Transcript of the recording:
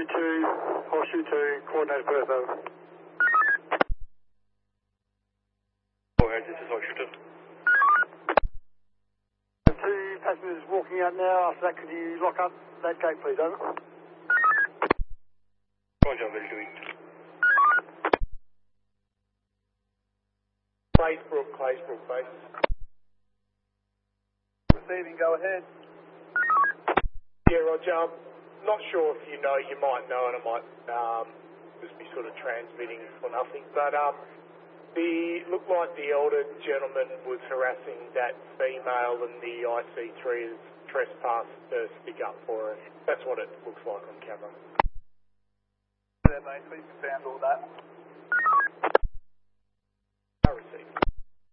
Horseshoe 2, coordinated Perth, over. This is Horseshoe 2. 2 passengers walking out now. After that, could you lock up that gate, please, over? Roger, will do it. Claysbrook base. Receiving, go ahead. Yeah, Roger. Not sure if you know, you might know, and I might just be sort of transmitting for nothing, but looked like the older gentleman was harassing that female and the IC3 has trespassed to stick up for her. That's what it looks like on camera. There, mate, please confirm all that.